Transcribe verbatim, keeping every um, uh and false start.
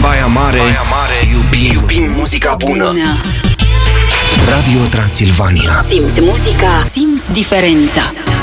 Baia Mare, Baia Mare iubim, iubim muzica bună. bună. Radio Transilvania. Simți muzica, simți diferența.